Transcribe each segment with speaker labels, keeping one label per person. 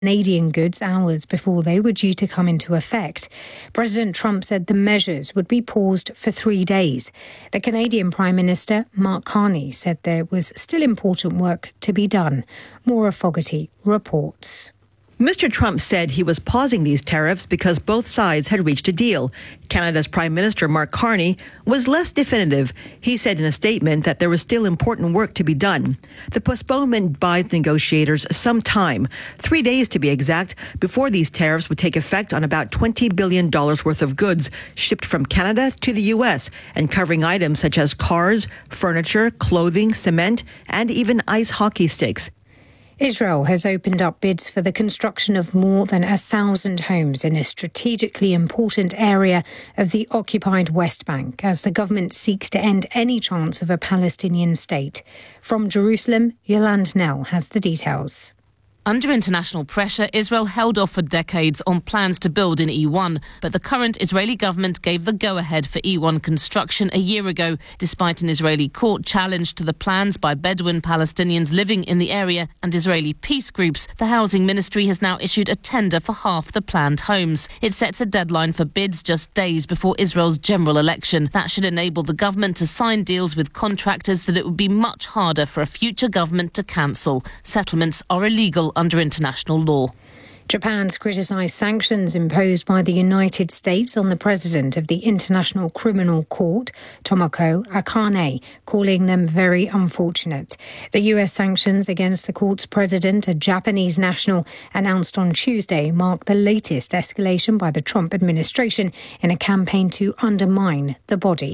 Speaker 1: Canadian goods hours before they were due to come into effect. President Trump said the measures would be paused for 3 days. The Canadian Prime Minister, Mark Carney, said there was still important work to be done. Maura Fogarty reports.
Speaker 2: Mr. Trump said he was pausing these tariffs because both sides had reached a deal. Canada's Prime Minister, Mark Carney, was less definitive. He said in a statement that there was still important work to be done. The postponement buys negotiators some time, 3 days to be exact, before these tariffs would take effect on about $20 billion worth of goods shipped from Canada to the U.S. and covering items such as cars, furniture, clothing, cement, and even ice hockey sticks.
Speaker 1: Israel has opened up bids for the construction of more than 1,000 homes in a strategically important area of the occupied West Bank as the government seeks to end any chance of a Palestinian state. From Jerusalem, Yolande Nell has the details.
Speaker 3: Under international pressure, Israel held off for decades on plans to build in E1, but the current Israeli government gave the go-ahead for E1 construction a year ago, despite an Israeli court challenge to the plans by Bedouin Palestinians living in the area and Israeli peace groups. The Housing Ministry has now issued a tender for half the planned homes. It sets a deadline for bids just days before Israel's general election. That should enable the government to sign deals with contractors that it would be much harder for a future government to cancel. Settlements are illegal under international law.
Speaker 1: Japan's criticised sanctions imposed by the United States on the president of the International Criminal Court, Tomoko Akane, calling them very unfortunate. The US sanctions against the court's president, a Japanese national, announced on Tuesday mark the latest escalation by the Trump administration in a campaign to undermine the body.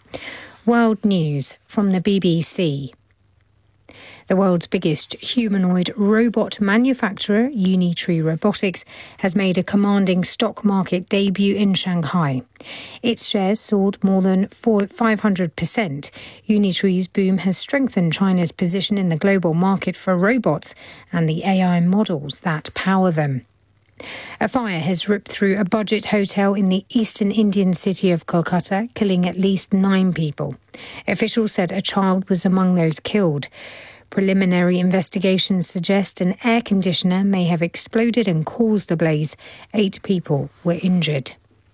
Speaker 1: World News from the BBC. The world's biggest humanoid robot manufacturer, Unitree Robotics, has made a commanding stock market debut in Shanghai. Its shares soared more than 500%. Unitree's boom has strengthened China's position in the global market for robots and the AI models that power them. A fire has ripped through a budget hotel in the eastern Indian city of Kolkata, killing at least 9 people. Officials said a child was among those killed. Preliminary investigations suggest an air conditioner may have exploded and caused the blaze. 8 people were injured.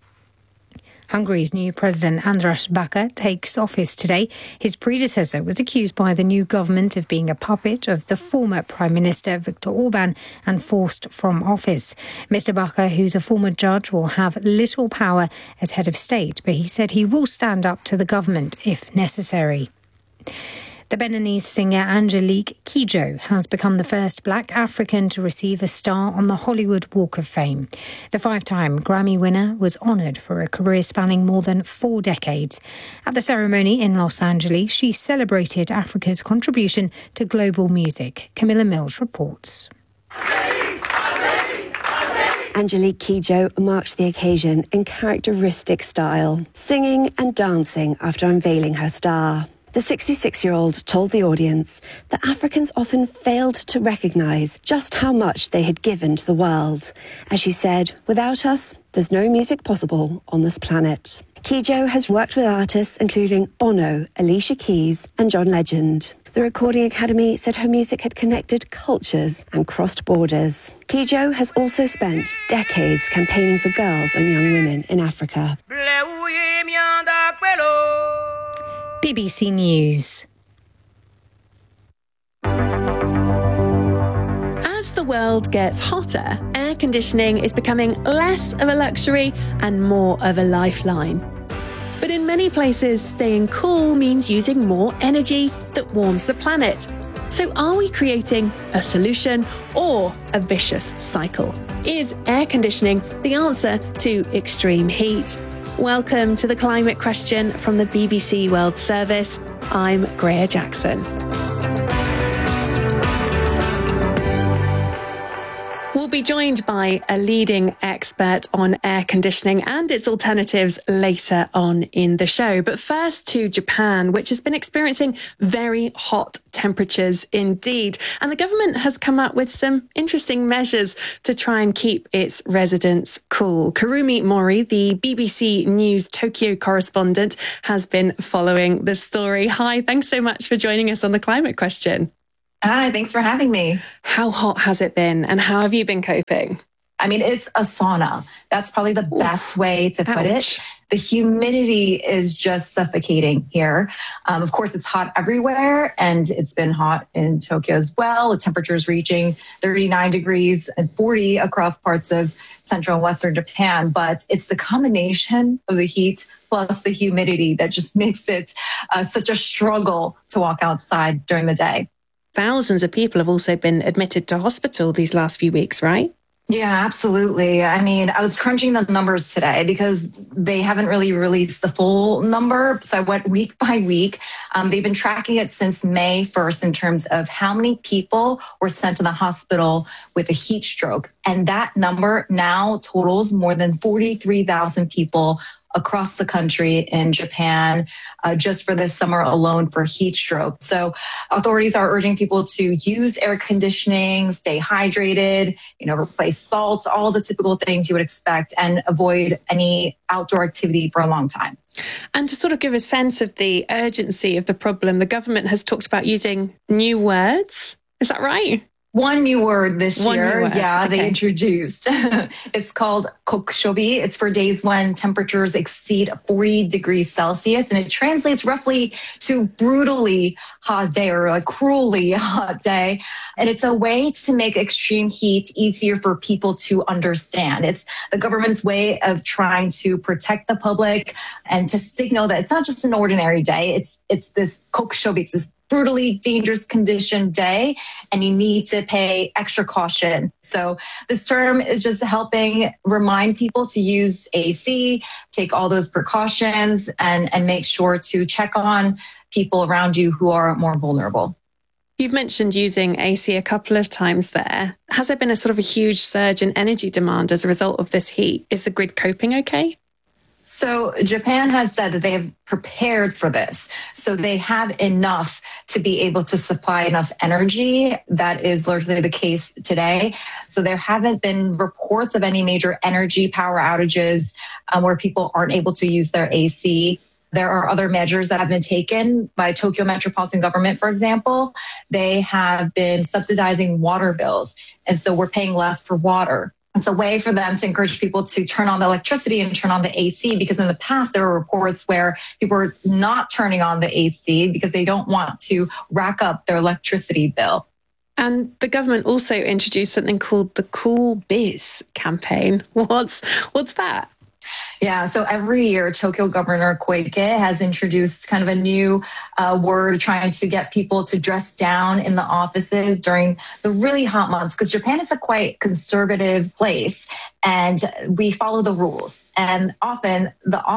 Speaker 1: Hungary's new president, András Baka, takes office today. His predecessor was accused by the new government of being a puppet of the former Prime Minister, Viktor Orban, and forced from office. Mr. Baka, who's a former judge, will have little power as head of state, but he said he will stand up to the government if necessary. The Beninese singer Angelique Kidjo has become the first black African to receive a star on the Hollywood Walk of Fame. The 5-time Grammy winner was honoured for a career spanning more than 4 decades. At the ceremony in Los Angeles, she celebrated Africa's contribution to global music. Camilla Mills reports.
Speaker 4: Angelique Kidjo marked the occasion in characteristic style, singing and dancing after unveiling her star. The 66-year-old told the audience that Africans often failed to recognise just how much they had given to the world. As she said, without us, there's no music possible on this planet. Kidjo has worked with artists including Bono, Alicia Keys and John Legend. The Recording Academy said her music had connected cultures and crossed borders. Kidjo has also spent decades campaigning for girls and young women in Africa.
Speaker 1: BBC News.
Speaker 5: As the world gets hotter, air conditioning is becoming less of a luxury and more of a lifeline. But in many places, staying cool means using more energy that warms the planet. So are we creating a solution or a vicious cycle? Is air conditioning the answer to extreme heat? Welcome to The Climate Question from the BBC World Service. I'm Greer Jackson. We'll be joined by a leading expert on air conditioning and its alternatives later on in the show. But first to Japan, which has been experiencing very hot temperatures indeed. And the government has come up with some interesting measures to try and keep its residents cool. Kurumi Mori, the BBC News Tokyo correspondent, has been following the story. Hi, thanks so much for joining us on The Climate Question.
Speaker 6: Hi, thanks for having me.
Speaker 5: How hot has it been and how have you been coping?
Speaker 6: I mean, it's a sauna. That's probably the best way to put it.
Speaker 5: Ouch.
Speaker 6: The humidity is just suffocating here. Of course, it's hot everywhere, and it's been hot in Tokyo as well, with temperatures reaching 39 degrees and 40 across parts of central and western Japan. But it's the combination of the heat plus the humidity that just makes it such a struggle to walk outside during the day.
Speaker 5: Thousands of people have also been admitted to hospital these last few weeks, right?
Speaker 6: Yeah, absolutely. I mean, I was crunching the numbers today because they haven't really released the full number. So I went week by week. They've been tracking it since May 1st in terms of how many people were sent to the hospital with a heat stroke. And that number now totals more than 43,000 people across the country in Japan just for this summer alone for heat stroke. So authorities are urging people to use air conditioning, stay hydrated, replace salts, all the typical things you would expect, and avoid any outdoor activity for a long time.
Speaker 5: And to sort of give a sense of the urgency of the problem, the government has talked about using new words. Is that right?
Speaker 6: One new word this year.
Speaker 5: Okay.
Speaker 6: They introduced. It's called kokushobi. It's for days when temperatures exceed 40 degrees Celsius. And it translates roughly to brutally hot day or a cruelly hot day. And it's a way to make extreme heat easier for people to understand. It's the government's way of trying to protect the public and to signal that it's not just an ordinary day. It's this kokushobi. It's this brutally dangerous condition day, and you need to pay extra caution. So this term is just helping remind people to use AC, take all those precautions, and make sure to check on people around you who are more vulnerable.
Speaker 5: You've mentioned using AC a couple of times there. Has there been a sort of a huge surge in energy demand as a result of this heat? Is the grid coping okay?
Speaker 6: So Japan has said that they have prepared for this. So they have enough to be able to supply enough energy. That is largely the case today. So there haven't been reports of any major energy power outages where people aren't able to use their AC. There are other measures that have been taken by Tokyo Metropolitan Government, for example. They have been subsidizing water bills. And so we're paying less for water. It's a way for them to encourage people to turn on the electricity and turn on the AC, because in the past there were reports where people were not turning on the AC because they don't want to rack up their electricity bill.
Speaker 5: And the government also introduced something called the Cool Biz campaign. What's that?
Speaker 6: Yeah, so every year, Tokyo Governor Koike has introduced kind of a new word trying to get people to dress down in the offices during the really hot months, because Japan is a quite conservative place and we follow the rules. And often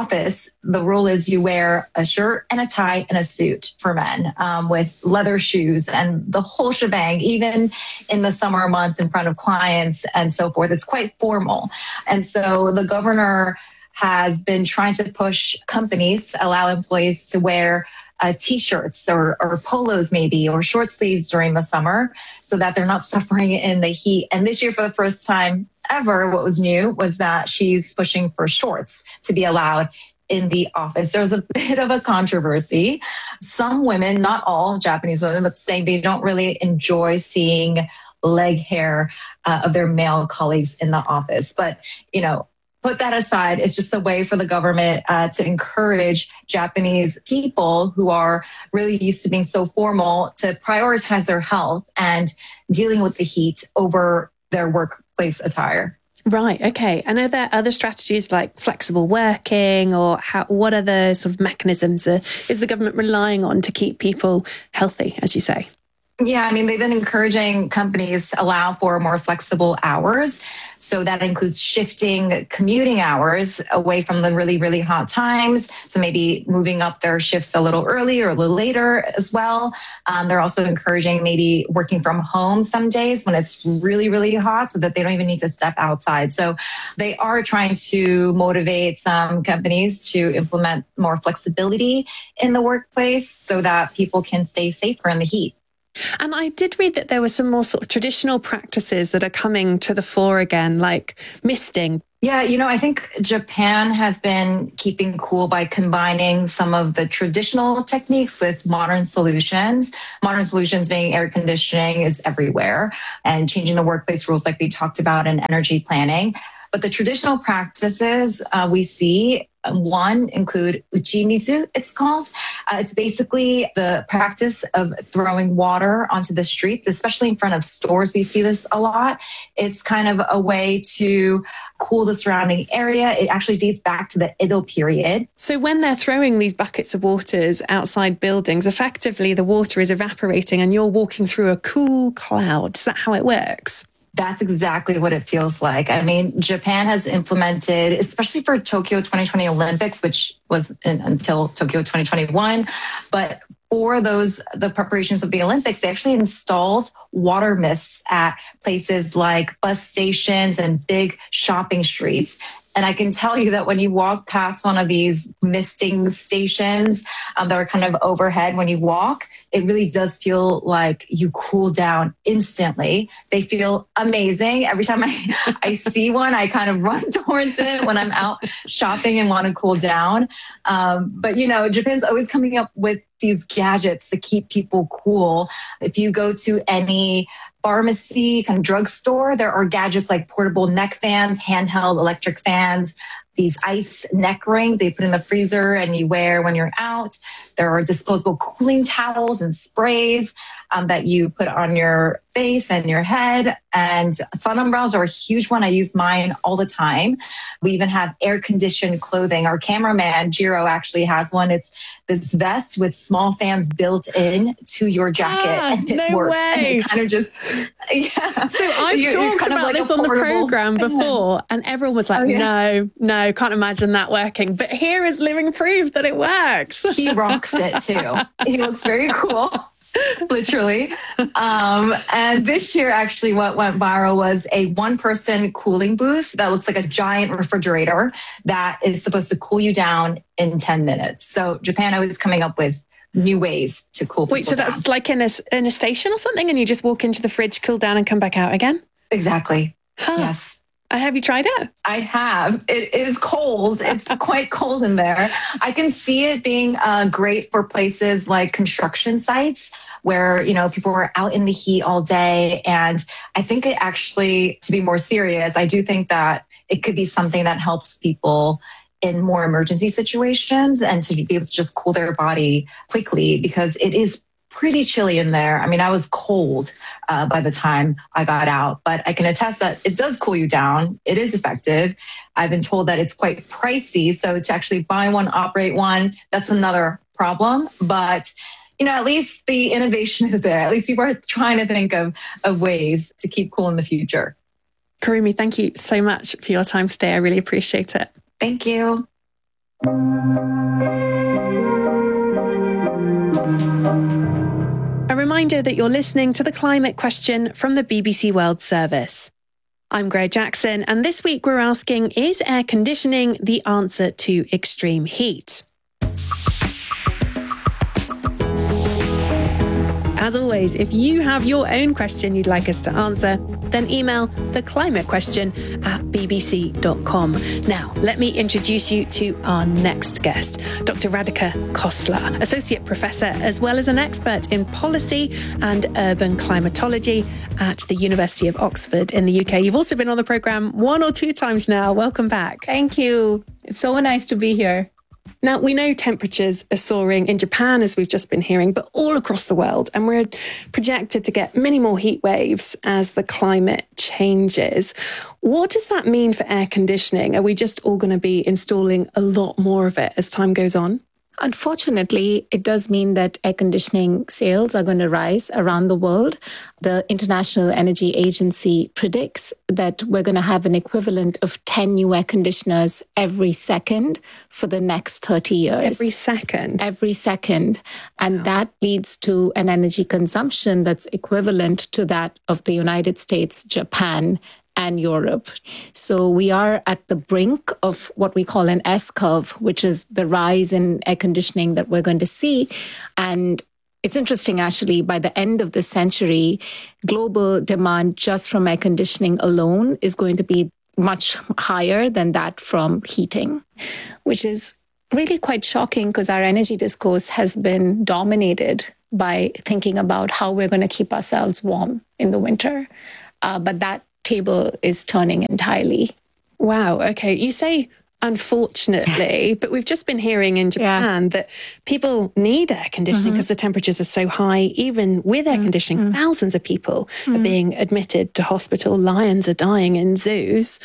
Speaker 6: the rule is you wear a shirt and a tie and a suit for men with leather shoes and the whole shebang, even in the summer months in front of clients and so forth. It's quite formal. And so the governor has been trying to push companies to allow employees to wear T-shirts or polos maybe, or short sleeves during the summer so that they're not suffering in the heat. And this year, for the first time ever, what was new was that she's pushing for shorts to be allowed in the office. There's a bit of a controversy. Some women, not all Japanese women, but saying they don't really enjoy seeing leg hair of their male colleagues in the office. But, put that aside, it's just a way for the government to encourage Japanese people who are really used to being so formal to prioritize their health and dealing with the heat over their workplace attire.
Speaker 5: Right. Okay. And are there other strategies like flexible working, or what other sort of mechanisms is the government relying on to keep people healthy, as you say?
Speaker 6: Yeah, they've been encouraging companies to allow for more flexible hours. So that includes shifting commuting hours away from the really, really hot times. So maybe moving up their shifts a little early or a little later as well. They're also encouraging maybe working from home some days when it's really, really hot so that they don't even need to step outside. So they are trying to motivate some companies to implement more flexibility in the workplace so that people can stay safer in the heat.
Speaker 5: And I did read that there were some more sort of traditional practices that are coming to the fore again, like misting.
Speaker 6: Yeah, I think Japan has been keeping cool by combining some of the traditional techniques with modern solutions. Modern solutions being air conditioning is everywhere and changing the workplace rules like we talked about and energy planning. But the traditional practices we see, one include uchimizu, it's called. It's basically the practice of throwing water onto the streets, especially in front of stores. We see this a lot. It's kind of a way to cool the surrounding area. It actually dates back to the Edo period.
Speaker 5: So when they're throwing these buckets of waters outside buildings, effectively the water is evaporating and you're walking through a cool cloud. Is that how it works?
Speaker 6: That's exactly what it feels like. I mean, Japan has implemented, especially for Tokyo 2020 Olympics, which was until Tokyo 2021. But for the preparations of the Olympics, they actually installed water mists at places like bus stations and big shopping streets. And I can tell you that when you walk past one of these misting stations that are kind of overhead when you walk, it really does feel like you cool down instantly. They feel amazing. Every time I see one, I kind of run towards it when I'm out shopping and want to cool down. But, Japan's always coming up with these gadgets to keep people cool. If you go to any pharmacy, kind of drugstore, there are gadgets like portable neck fans, handheld electric fans, these ice neck rings they put in the freezer and you wear when you're out. There are disposable cooling towels and sprays that you put on your face and your head. And sun umbrellas are a huge one. I use mine all the time. We even have air-conditioned clothing. Our cameraman, Jiro, actually has one. It's this vest with small fans built in to your jacket. And it works.
Speaker 5: Way.
Speaker 6: And it kind of just, yeah.
Speaker 5: So I've talked about this on the program before and everyone was like, no, can't imagine that working. But here is living proof that it works.
Speaker 6: He rocks it too. He looks very cool. Literally. And this year, actually, what went viral was a one-person cooling booth that looks like a giant refrigerator that is supposed to cool you down in 10 minutes. So Japan always coming up with new ways to cool people down.
Speaker 5: That's like in a station or something, and you just walk into the fridge, cool down, and come back out again?
Speaker 6: Exactly.
Speaker 5: Huh.
Speaker 6: Yes.
Speaker 5: Have you tried it?
Speaker 6: I have. It is cold. It's quite cold in there. I can see it being great for places like construction sites where, people were out in the heat all day. And I think it actually, to be more serious, I do think that it could be something that helps people in more emergency situations and to be able to just cool their body quickly because it is pretty chilly in there. I mean, I was cold by the time I got out, but I can attest that it does cool you down. It is effective. I've been told that it's quite pricey. So to actually buy one, operate one, that's another problem. But, at least the innovation is there. At least people are trying to think of ways to keep cool in the future.
Speaker 5: Kurumi, thank you so much for your time today. I really appreciate it.
Speaker 6: Thank you.
Speaker 5: A reminder that you're listening to The Climate Question from the BBC World Service. I'm Greg Jackson, and this week we're asking, is air conditioning the answer to extreme heat? As always, if you have your own question you'd like us to answer, then email theclimatequestion@bbc.com. Now, let me introduce you to our next guest, Dr. Radhika Khosla, Associate Professor as well as an expert in policy and urban climatology at the University of Oxford in the UK. You've also been on the programme 1 or 2 times now. Welcome back.
Speaker 7: Thank you. It's so nice to be here.
Speaker 5: Now, we know temperatures are soaring in Japan, as we've just been hearing, but all across the world. And we're projected to get many more heat waves as the climate changes. What does that mean for air conditioning? Are we just all going to be installing a lot more of it as time goes on?
Speaker 7: Unfortunately, it does mean that air conditioning sales are going to rise around the world. The International Energy Agency predicts that we're going to have an equivalent of 10 new air conditioners every second for the next 30 years.
Speaker 5: Every second?
Speaker 7: Every second. And that leads to an energy consumption that's equivalent to that of the United States, Japan, and Europe. So we are at the brink of what we call an S curve, which is the rise in air conditioning that we're going to see. And It's interesting, actually, by the end of this century, global demand just from air conditioning alone is going to be much higher than that from heating, which is really quite shocking because our energy discourse has been dominated by thinking about how we're going to keep ourselves warm in the winter. But that table is turning entirely.
Speaker 5: Wow. Okay. You say unfortunately, but we've just been hearing in Japan that people need air conditioning because the temperatures are so high. Even with air conditioning, thousands of people are being admitted to hospital. Lions are dying in zoos.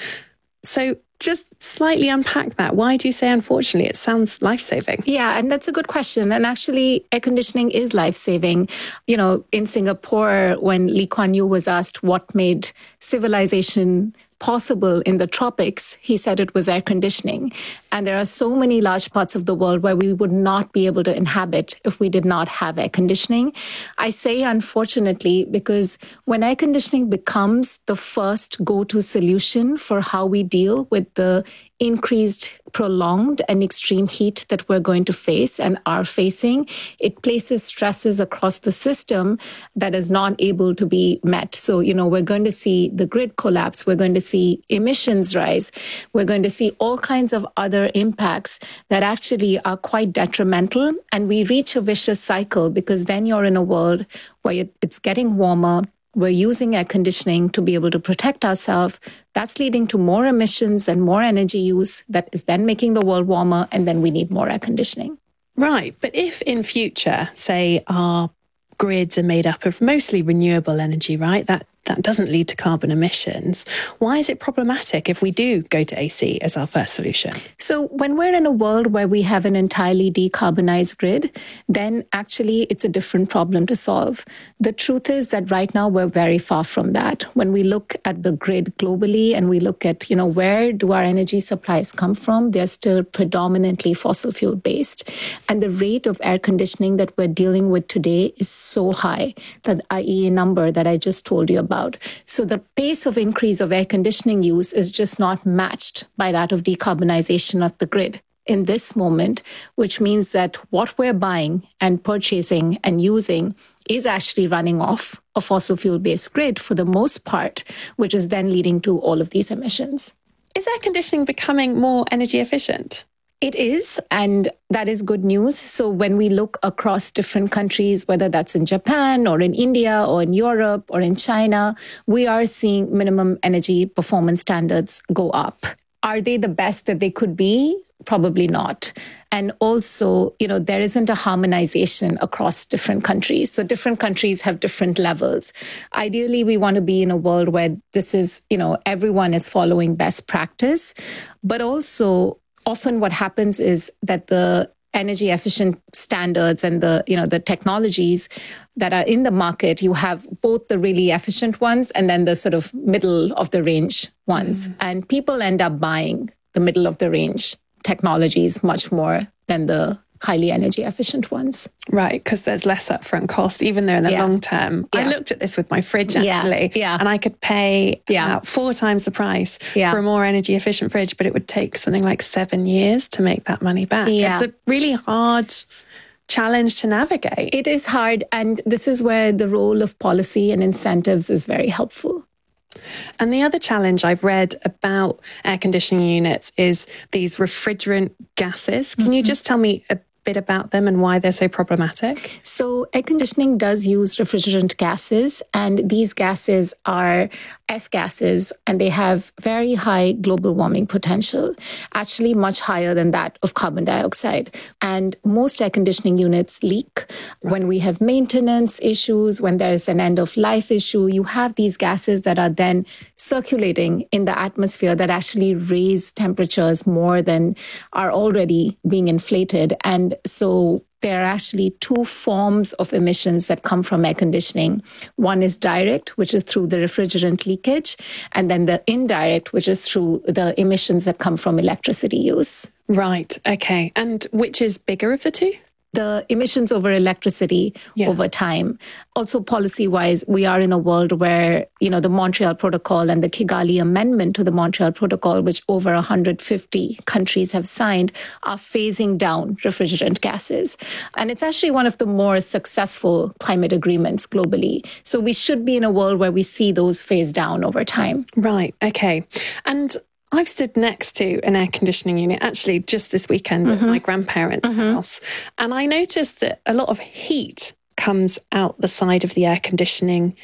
Speaker 5: So just slightly unpack that. Why do you say unfortunately? It sounds life-saving.
Speaker 7: Yeah, and that's a good question. And actually, air conditioning is life-saving. You know, in Singapore, when Lee Kuan Yew was asked what made civilization possible in the tropics, he said it was air conditioning. And there are so many large parts of the world where we would not be able to inhabit if we did not have air conditioning. I say unfortunately because when air conditioning becomes the first go-to solution for how we deal with the increased, prolonged and extreme heat that we're going to face and are facing, it places stresses across the system that is not able to be met. So, you know, we're going to see the grid collapse. We're going to see emissions rise. We're going to see all kinds of other impacts that actually are quite detrimental. And we reach a vicious cycle because then you're in a world where it's getting warmer. We're using air conditioning to be able to protect ourselves. That's leading to more emissions and more energy use that is then making the world warmer, and then we need more air conditioning.
Speaker 5: Right. But if in future, say, our grids are made up of mostly renewable energy, right? That doesn't lead to carbon emissions. Why is it problematic if we do go to AC as our first solution?
Speaker 7: So when we're in a world where we have an entirely decarbonized grid, then actually it's a different problem to solve. The truth is that right now we're very far from that. When we look at the grid globally and we look at, you know, where do our energy supplies come from, they're still predominantly fossil fuel based. And the rate of air conditioning that we're dealing with today is so high, that IEA number that I just told you about. So the pace of increase of air conditioning use is just not matched by that of decarbonization of the grid in this moment, which means that what we're buying and purchasing and using is actually running off a fossil fuel-based grid for the most part, which is then leading to all of these emissions.
Speaker 5: Is air conditioning becoming more energy efficient?
Speaker 7: It is, and that is good news. So when we look across different countries, whether that's in Japan or in India or in Europe or in China, we are seeing minimum energy performance standards go up. Are they the best that they could be? Probably not. And also, you know, there isn't a harmonization across different countries. So different countries have different levels. Ideally, we want to be in a world where this is, you know, everyone is following best practice, but also often what happens is that the energy efficient standards and the, you know, the technologies that are in the market, you have both the really efficient ones and then the sort of middle of the range ones. And people end up buying the middle of the range technologies much more than the highly energy efficient ones.
Speaker 5: Right, because there's less upfront cost, even though in the long term. I looked at this with my fridge, actually, and I could pay about 4 times the price for a more energy efficient fridge, but it would take something like 7 years to make that money back. It's a really hard challenge to navigate.
Speaker 7: It is hard, and this is where the role of policy and incentives is very helpful.
Speaker 5: And the other challenge I've read about air conditioning units is these refrigerant gases. Can you just tell me a bit about them and why they're so problematic?
Speaker 7: So air conditioning does use refrigerant gases, and these gases are F gases, and they have very high global warming potential, actually much higher than that of carbon dioxide. And most air conditioning units leak. When we have maintenance issues, when there's an end of life issue, you have these gases that are then circulating in the atmosphere that actually raise temperatures more than are already being inflated. And so there are actually 2 forms of emissions that come from air conditioning. One is direct, which is through the refrigerant leakage, and then the indirect, which is through the emissions that come from electricity use.
Speaker 5: Right. Okay. And which is bigger of the 2?
Speaker 7: the emissions over electricity over time. Also, policy-wise, we are in a world where, the Montreal Protocol and the Kigali Amendment to the Montreal Protocol, which over 150 countries have signed, are phasing down refrigerant gases. And it's actually one of the more successful climate agreements globally. So we should be in a world where we see those phase down over time.
Speaker 5: Right. Okay. And I've stood next to an air conditioning unit actually just this weekend at my grandparents' house. And I noticed that a lot of heat comes out the side of the air conditioning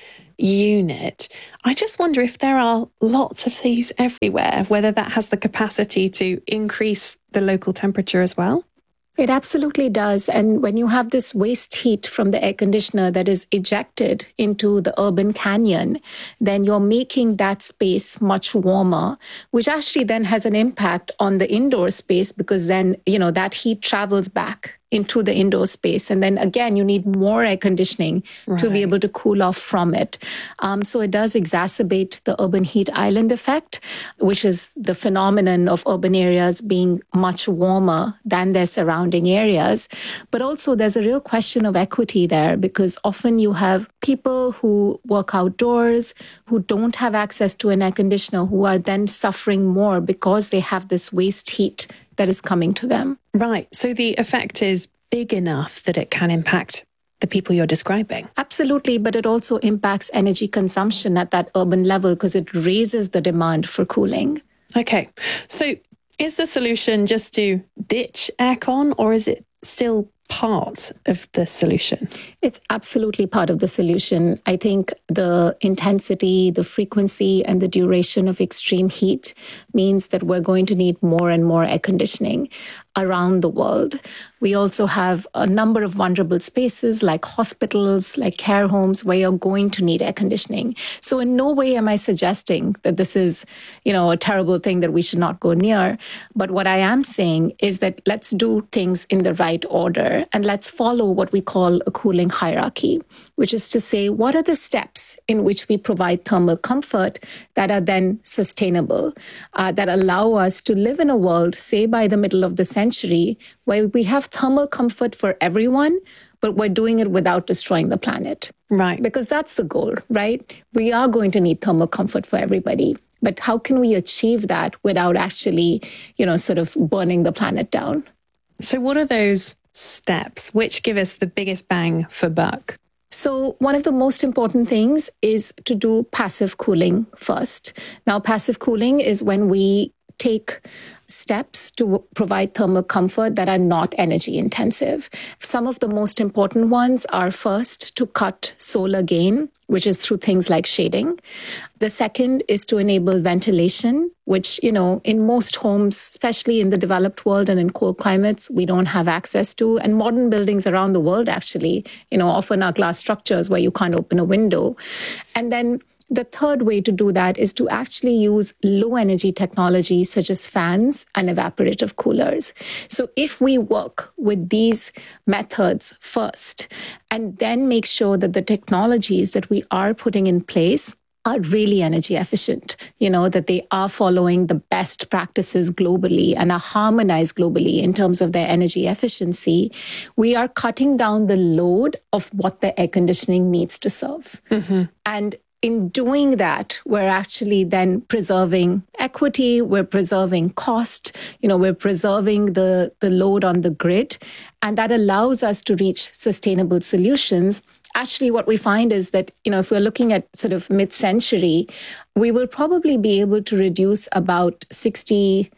Speaker 5: unit. I just wonder if there are lots of these everywhere, whether that has the capacity to increase the local temperature as well.
Speaker 7: It absolutely does. And when you have this waste heat from the air conditioner that is ejected into the urban canyon, then you're making that space much warmer, which actually then has an impact on the indoor space because then, that heat travels back into the indoor space. And then again, you need more air conditioning to be able to cool off from it. So it does exacerbate the urban heat island effect, which is the phenomenon of urban areas being much warmer than their surrounding areas. But also there's a real question of equity there because often you have people who work outdoors, who don't have access to an air conditioner, who are then suffering more because they have this waste heat that is coming to them.
Speaker 5: Right. So the effect is big enough that it can impact the people you're describing.
Speaker 7: Absolutely. But it also impacts energy consumption at that urban level because it raises the demand for cooling.
Speaker 5: Okay. So is the solution just to ditch aircon or is it still part of the solution?
Speaker 7: It's absolutely part of the solution. I think the intensity, the frequency, and the duration of extreme heat means that we're going to need more and more air conditioning around the world. We also have a number of vulnerable spaces like hospitals, like care homes, where you're going to need air conditioning. So in no way am I suggesting that this is, a terrible thing that we should not go near. But what I am saying is that let's do things in the right order and let's follow what we call a cooling hierarchy, which is to say, what are the steps in which we provide thermal comfort that are then sustainable, that allow us to live in a world, say by the middle of the century, where we have thermal comfort for everyone, but we're doing it without destroying the planet.
Speaker 5: Right.
Speaker 7: Because that's the goal, right? We are going to need thermal comfort for everybody. But how can we achieve that without actually, sort of burning the planet down?
Speaker 5: So what are those steps which give us the biggest bang for buck?
Speaker 7: So one of the most important things is to do passive cooling first. Now, passive cooling is when we take steps to provide thermal comfort that are not energy intensive. Some of the most important ones are first to cut solar gain, which is through things like shading. The second is to enable ventilation, which, in most homes, especially in the developed world and in cold climates, we don't have access to. And modern buildings around the world actually, often are glass structures where you can't open a window. And then the third way to do that is to actually use low energy technologies such as fans and evaporative coolers. So if we work with these methods first and then make sure that the technologies that we are putting in place are really energy efficient, that they are following the best practices globally and are harmonized globally in terms of their energy efficiency, we are cutting down the load of what the air conditioning needs to serve. And in doing that, we're actually then preserving equity, we're preserving cost, we're preserving the load on the grid, and that allows us to reach sustainable solutions. Actually, what we find is that, if we're looking at sort of mid-century, we will probably be able to reduce about 60%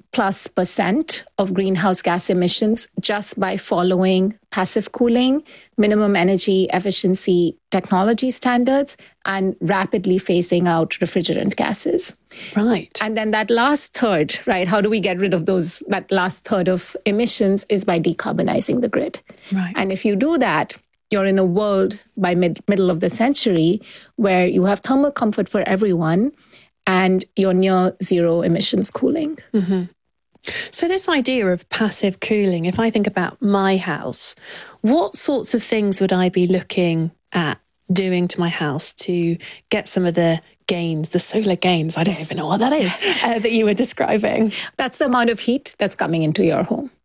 Speaker 7: of greenhouse gas emissions just by following passive cooling, minimum energy efficiency technology standards, and rapidly phasing out refrigerant gases.
Speaker 5: Right.
Speaker 7: And then that last third, right, how do we get rid of that last third of emissions is by decarbonizing the grid.
Speaker 5: Right.
Speaker 7: And if you do that, you're in a world by middle of the century where you have thermal comfort for everyone and you're near zero emissions cooling.
Speaker 5: So this idea of passive cooling, if I think about my house, what sorts of things would I be looking at doing to my house to get some of the gains, the solar gains, I don't even know what that is, that you were describing?
Speaker 7: That's the amount of heat that's coming into your home.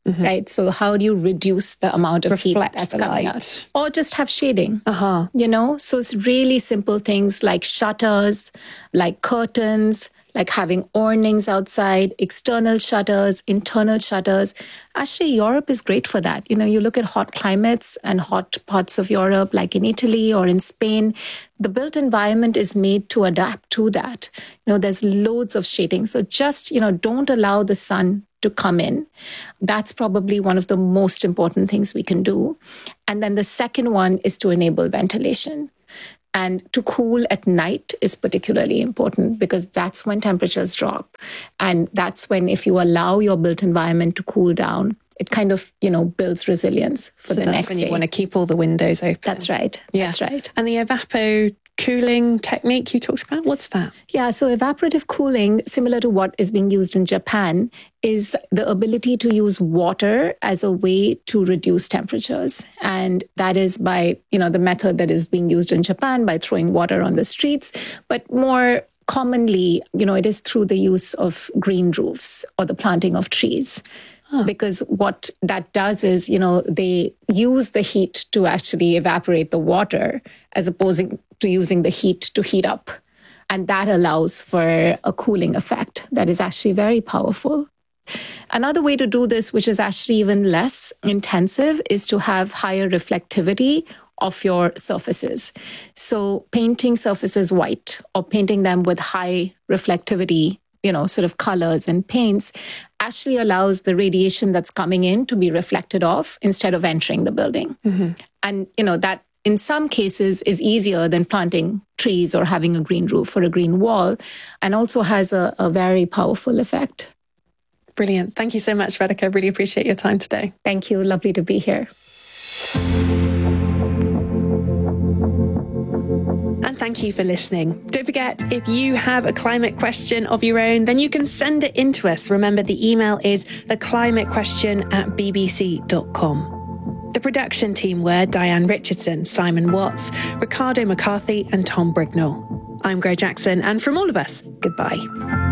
Speaker 7: right? So how do you reduce the amount of heat
Speaker 5: Reflect
Speaker 7: that's
Speaker 5: the
Speaker 7: coming
Speaker 5: light.
Speaker 7: out? Or just have shading,
Speaker 5: Uh-huh.
Speaker 7: you know? So it's really simple things like shutters, like curtains, like having awnings outside, external shutters, internal shutters. Actually, Europe is great for that. You know, you look at hot climates and hot parts of Europe, like in Italy or in Spain, the built environment is made to adapt to that. You know, there's loads of shading. So just, you know, don't allow the sun to come in. That's probably one of the most important things we can do. And then the second one is to enable ventilation. And to cool at night is particularly important because that's when temperatures drop. And that's when, if you allow your built environment to cool down, it kind of, you know, builds resilience for the next day.
Speaker 5: That's when you want to keep all the windows open.
Speaker 7: That's right.
Speaker 5: Yeah.
Speaker 7: That's right.
Speaker 5: And the evapo cooling technique you talked about, what's that?
Speaker 7: Yeah, so evaporative cooling, similar to what is being used in Japan, is the ability to use water as a way to reduce temperatures. And that is by, you know, the method that is being used in Japan by throwing water on the streets. But more commonly, you know, it is through the use of green roofs or the planting of trees. Because what that does is, you know, they use the heat to actually evaporate the water as opposed to using the heat to heat up. And that allows for a cooling effect that is actually very powerful. Another way to do this, which is actually even less intensive, is to have higher reflectivity of your surfaces. So painting surfaces white or painting them with high reflectivity, you know, sort of colors and paints actually allows the radiation that's coming in to be reflected off instead of entering the building. And, you know, that in some cases is easier than planting trees or having a green roof or a green wall, and also has a very powerful effect.
Speaker 5: Brilliant. Thank you so much, Radhika. Really appreciate your time today.
Speaker 7: Thank you. Lovely to be here.
Speaker 5: And thank you for listening. Don't forget, if you have a climate question of your own, then you can send it in to us. Remember, the email is theclimatequestion@bbc.com. The production team were Diane Richardson, Simon Watts, Ricardo McCarthy and Tom Brignall. I'm Gray Jackson, and from all of us, goodbye.